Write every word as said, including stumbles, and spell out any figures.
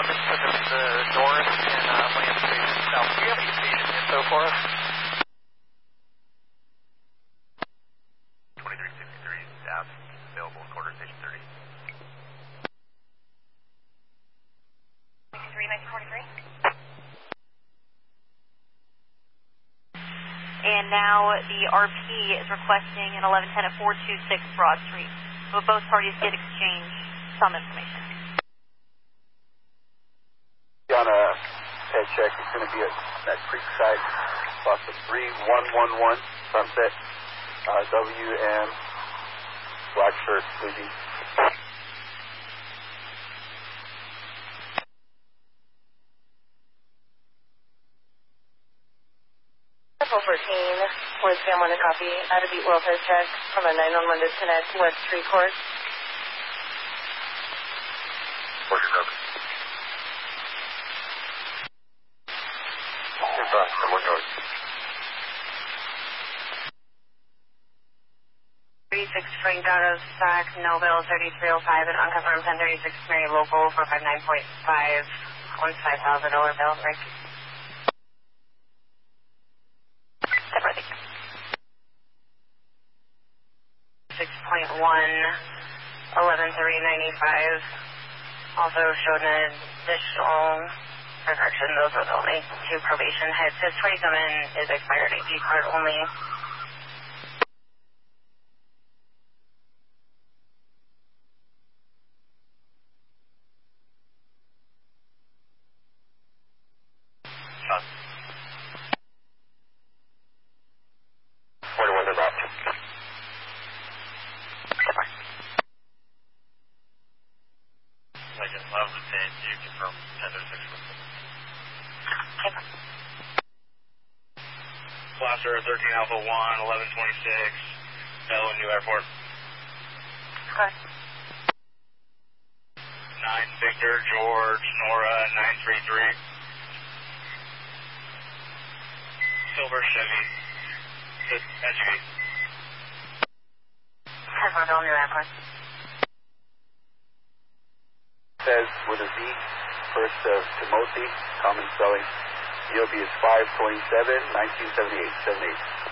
up into the, the north and uh, land station south. Do you have any station info for us? twenty-three sixty-three, staff available in quarter station thirty. three nineteen forty-three. And now the R P is requesting an eleven ten at four two six Broad Street. But both parties did exchange some information. On a head check, it's going to be at that creek site, bus of three one one one, Sunset, uh, W M, black shirt, Fuji. fourteen, with Sam one to copy, out of beat welfare check from a nine one one disconnect, West Street Court. What's your number? From one north. thirty-six Frank out of Sac, no bill thirty-three oh five, and unconfirmed ten thirty-six Mary local four five nine point five, one five thousand dollar bill, Rick. six point one, eleven three ninety-five. Also showed an additional correction. Those are the only two probation hits. His twenty-seven is expired A G card only. forty-one to drop. Like eleven to ten, you confirm ten thirty-six. Blaster thirteen Alpha one, eleven twenty-six, Bell New Airport. Okay. nine Victor, George, Nora, nine three three. Silver Chevy, S U V. Tesla Bell New Airport. Says with a V, first of Timothy, common spelling. E O B is five twenty-seven, nineteen seventy-eight, seventy-eight.